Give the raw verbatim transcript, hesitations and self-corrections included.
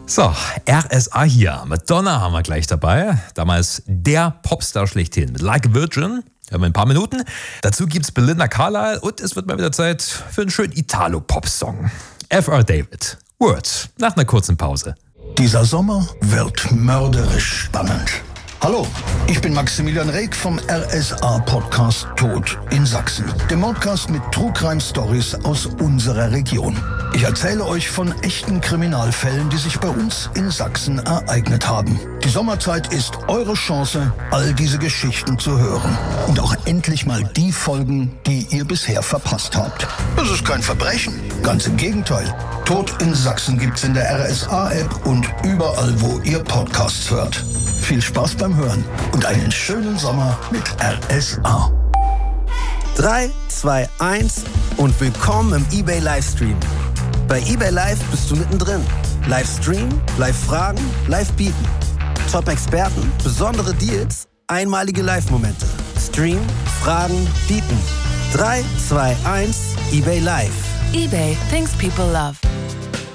So, R S A hier. Madonna haben wir gleich dabei. Damals der Popstar schlechthin mit Like a Virgin. Hören wir in ein paar Minuten. Dazu gibt's Belinda Carlisle und es wird mal wieder Zeit für einen schönen Italo-Pop-Song. F R David. Words. Nach einer kurzen Pause. Dieser Sommer wird mörderisch spannend. Hallo, ich bin Maximilian Reg vom R S A-Podcast Tod in Sachsen, dem Podcast mit True Crime Stories aus unserer Region. Ich erzähle euch von echten Kriminalfällen, die sich bei uns in Sachsen ereignet haben. Die Sommerzeit ist eure Chance, all diese Geschichten zu hören. Und auch endlich mal die Folgen, die ihr bisher verpasst habt. Das ist kein Verbrechen, ganz im Gegenteil. Tod in Sachsen gibt's in der R S A-App und überall, wo ihr Podcasts hört. Viel Spaß beim Hören und einen schönen Sommer mit R S A. drei, zwei, eins und willkommen im eBay Livestream. Bei eBay Live bist du mittendrin. Livestream, Live-Fragen, Live-Bieten. Top-Experten, besondere Deals, einmalige Live-Momente. Stream, Fragen, Bieten. drei, zwei, eins, eBay Live. eBay, things people love.